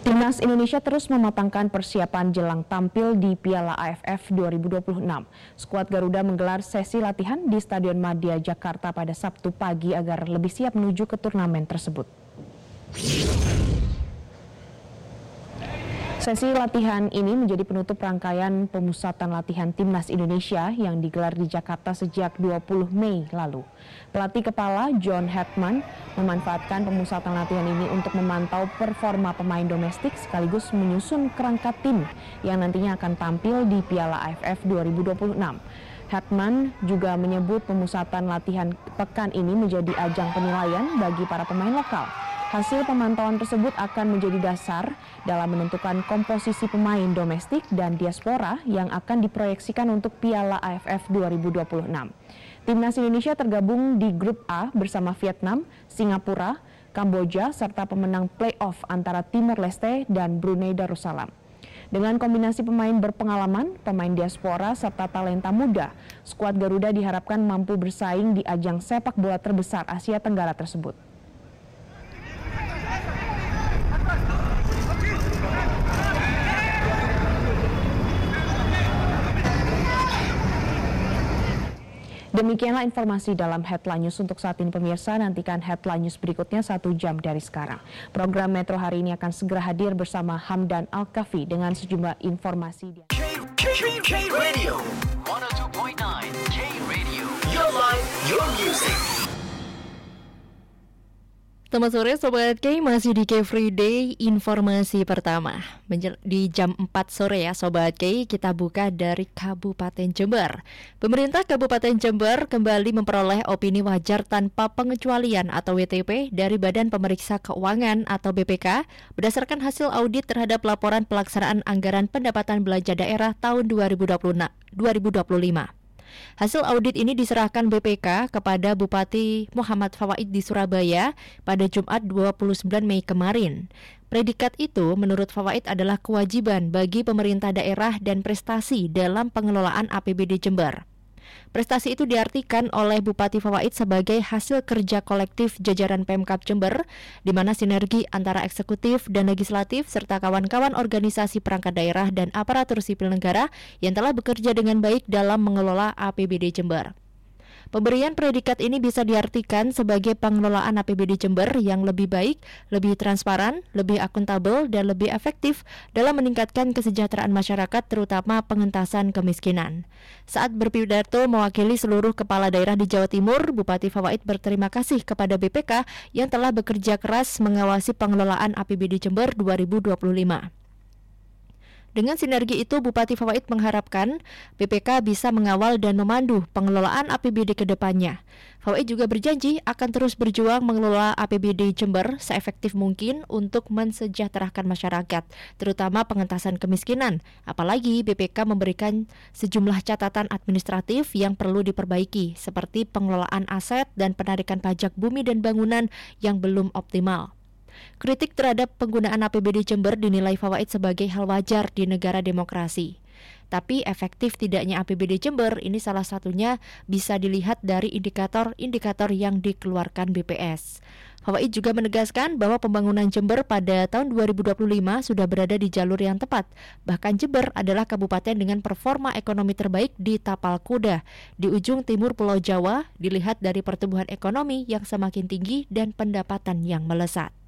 Timnas Indonesia terus mematangkan persiapan jelang tampil di Piala AFF 2026. Skuad Garuda menggelar sesi latihan di Stadion Madia Jakarta pada Sabtu pagi agar lebih siap menuju ke turnamen tersebut. Sesi latihan ini menjadi penutup rangkaian pemusatan latihan Timnas Indonesia yang digelar di Jakarta sejak 20 Mei lalu. Pelatih kepala John Hetman memanfaatkan pemusatan latihan ini untuk memantau performa pemain domestik sekaligus menyusun kerangka tim yang nantinya akan tampil di Piala AFF 2026. Hetman juga menyebut pemusatan latihan pekan ini menjadi ajang penilaian bagi para pemain lokal. Hasil pemantauan tersebut akan menjadi dasar dalam menentukan komposisi pemain domestik dan diaspora yang akan diproyeksikan untuk Piala AFF 2026. Timnas Indonesia tergabung di grup A bersama Vietnam, Singapura, Kamboja, serta pemenang play-off antara Timor Leste dan Brunei Darussalam. Dengan kombinasi pemain berpengalaman, pemain diaspora, serta talenta muda, skuad Garuda diharapkan mampu bersaing di ajang sepak bola terbesar Asia Tenggara tersebut. Demikianlah informasi dalam Headline News untuk saat ini pemirsa. Nantikan Headline News berikutnya 1 jam dari sekarang. Program Metro hari ini akan segera hadir bersama Hamdan Al-Kafi dengan sejumlah informasi. K-Radio 102.9 K-Radio Your life, your music. Selamat sore Sobat K, masih di K Free Day. Informasi pertama di jam 4 sore ya Sobat K, kita buka dari Kabupaten Jember. Pemerintah Kabupaten Jember kembali memperoleh opini wajar tanpa pengecualian atau WTP dari Badan Pemeriksa Keuangan atau BPK berdasarkan hasil audit terhadap laporan pelaksanaan anggaran pendapatan belanja daerah tahun 2025. Hasil audit ini diserahkan BPK kepada Bupati Muhammad Fawaid di Surabaya pada Jumat 29 Mei kemarin. Predikat itu menurut Fawaid adalah kewajiban bagi pemerintah daerah dan prestasi dalam pengelolaan APBD Jember. Prestasi itu diartikan oleh Bupati Fawaid sebagai hasil kerja kolektif jajaran Pemkab Jember, di mana sinergi antara eksekutif dan legislatif serta kawan-kawan organisasi perangkat daerah dan aparatur sipil negara yang telah bekerja dengan baik dalam mengelola APBD Jember. Pemberian predikat ini bisa diartikan sebagai pengelolaan APBD Jember yang lebih baik, lebih transparan, lebih akuntabel, dan lebih efektif dalam meningkatkan kesejahteraan masyarakat, terutama pengentasan kemiskinan. Saat berpidato mewakili seluruh kepala daerah di Jawa Timur, Bupati Fawaid berterima kasih kepada BPK yang telah bekerja keras mengawasi pengelolaan APBD Jember 2025. Dengan sinergi itu, Bupati Fawaid mengharapkan BPK bisa mengawal dan memandu pengelolaan APBD ke depannya. Fawaid juga berjanji akan terus berjuang mengelola APBD Jember seefektif mungkin untuk mensejahterakan masyarakat, terutama pengentasan kemiskinan. Apalagi BPK memberikan sejumlah catatan administratif yang perlu diperbaiki, seperti pengelolaan aset dan penarikan pajak bumi dan bangunan yang belum optimal. Kritik terhadap penggunaan APBD Jember dinilai Fawaid sebagai hal wajar di negara demokrasi. Tapi efektif tidaknya APBD Jember ini salah satunya bisa dilihat dari indikator-indikator yang dikeluarkan BPS. Fawaid juga menegaskan bahwa pembangunan Jember pada tahun 2025 sudah berada di jalur yang tepat. Bahkan Jember adalah kabupaten dengan performa ekonomi terbaik di tapal kuda di ujung timur Pulau Jawa, dilihat dari pertumbuhan ekonomi yang semakin tinggi dan pendapatan yang melesat.